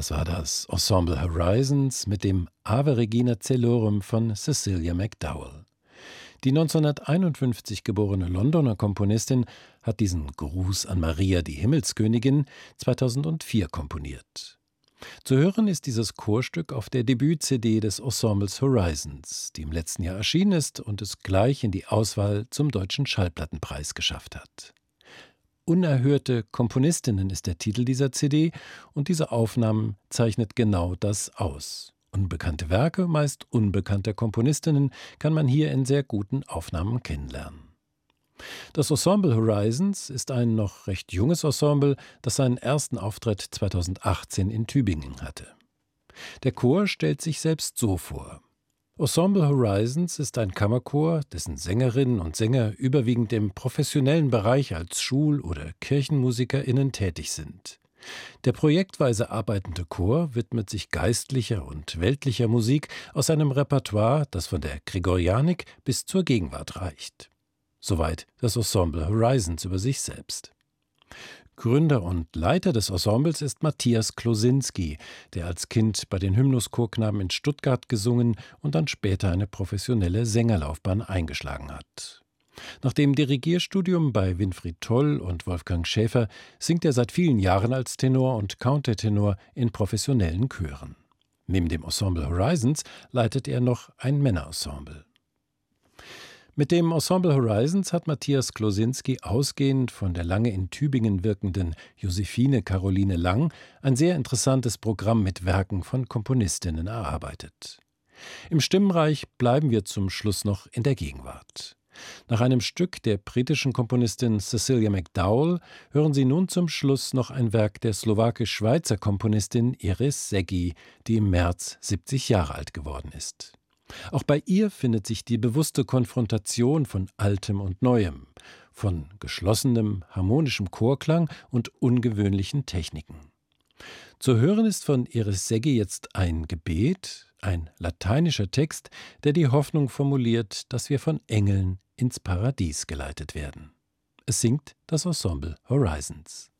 Das war das Ensemble Horizons mit dem Ave Regina Caelorum von Cecilia McDowell. Die 1951 geborene Londoner Komponistin hat diesen Gruß an Maria, die Himmelskönigin, 2004 komponiert. Zu hören ist dieses Chorstück auf der Debüt-CD des Ensembles Horizons, die im letzten Jahr erschienen ist und es gleich in die Auswahl zum Deutschen Schallplattenpreis geschafft hat. Unerhörte Komponistinnen ist der Titel dieser CD und diese Aufnahmen zeichnet genau das aus. Unbekannte Werke, meist unbekannter Komponistinnen, kann man hier in sehr guten Aufnahmen kennenlernen. Das Ensemble Horizons ist ein noch recht junges Ensemble, das seinen ersten Auftritt 2018 in Tübingen hatte. Der Chor stellt sich selbst so vor: Ensemble Horizons ist ein Kammerchor, dessen Sängerinnen und Sänger überwiegend im professionellen Bereich als Schul- oder KirchenmusikerInnen tätig sind. Der projektweise arbeitende Chor widmet sich geistlicher und weltlicher Musik aus einem Repertoire, das von der Gregorianik bis zur Gegenwart reicht. Soweit das Ensemble Horizons über sich selbst. Gründer und Leiter des Ensembles ist Matthias Klosinski, der als Kind bei den Hymnuschorknaben in Stuttgart gesungen und dann später eine professionelle Sängerlaufbahn eingeschlagen hat. Nach dem Dirigierstudium bei Winfried Toll und Wolfgang Schäfer singt er seit vielen Jahren als Tenor und Countertenor in professionellen Chören. Neben dem Ensemble Horizons leitet er noch ein Männerensemble. Mit dem Ensemble Horizons hat Matthias Klosinski ausgehend von der lange in Tübingen wirkenden Josephine Caroline Lang ein sehr interessantes Programm mit Werken von Komponistinnen erarbeitet. Im Stimmenreich bleiben wir zum Schluss noch in der Gegenwart. Nach einem Stück der britischen Komponistin Cecilia McDowell hören Sie nun zum Schluss noch ein Werk der slowakisch-Schweizer Komponistin Iris Seggi, die im März 70 Jahre alt geworden ist. Auch bei ihr findet sich die bewusste Konfrontation von Altem und Neuem, von geschlossenem, harmonischem Chorklang und ungewöhnlichen Techniken. Zu hören ist von Iris Seggi jetzt ein Gebet, ein lateinischer Text, der die Hoffnung formuliert, dass wir von Engeln ins Paradies geleitet werden. Es singt das Ensemble Horizons.